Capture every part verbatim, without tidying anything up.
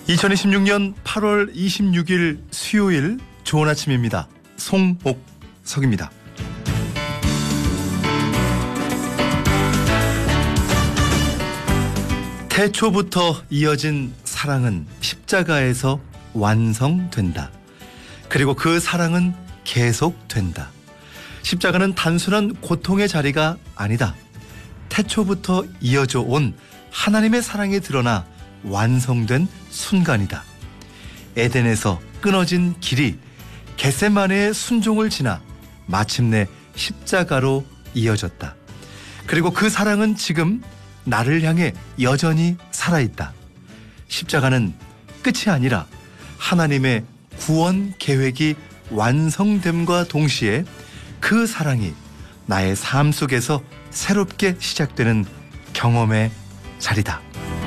이천이십육 년 팔월 이십육일 수요일 좋은 아침입니다. 송옥석입니다. 태초부터 이어진 사랑은 십자가에서 완성된다. 그리고 그 사랑은 계속된다. 십자가는 단순한 고통의 자리가 아니다. 태초부터 이어져 온 하나님의 사랑이 드러나 완성된 순간이다. 에덴에서 끊어진 길이 겟세마네의 순종을 지나 마침내 십자가로 이어졌다. 그리고 그 사랑은 지금 나를 향해 여전히 살아있다. 십자가는 끝이 아니라 하나님의 구원 계획이 완성됨과 동시에 그 사랑이 나의 삶 속에서 새롭게 시작되는 경험의 자리다.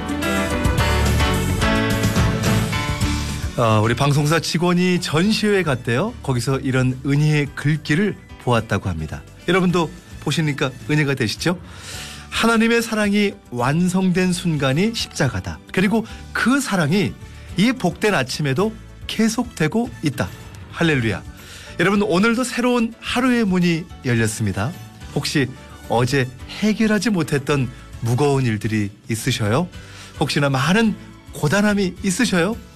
어, 우리 방송사 직원이 전시회에 갔대요. 거기서 이런 은혜의 글귀를 보았다고 합니다. 여러분도 보시니까 은혜가 되시죠? 하나님의 사랑이 완성된 순간이 십자가다. 그리고 그 사랑이 이 복된 아침에도 계속되고 있다. 할렐루야. 여러분, 오늘도 새로운 하루의 문이 열렸습니다. 혹시 어제 해결하지 못했던 무거운 일들이 있으셔요? 혹시나 많은 고단함이 있으셔요?